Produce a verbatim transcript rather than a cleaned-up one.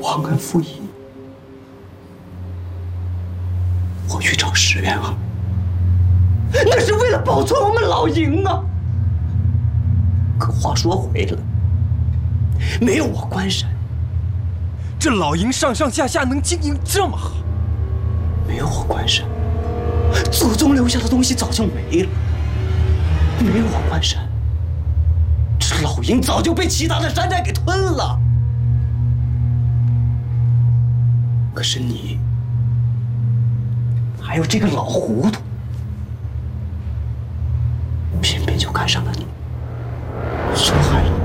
忘恩负义，我去找石原儿，那是为了保存我们老营啊。可话说回来，没有我关山， 这老营上上下下能经营这么好， 没有我关山，祖宗留下的东西早就没了。没有我关山，这老营早就被其他的山寨给吞了。可是你，还有这个老糊涂，偏偏就赶上了你，祸害了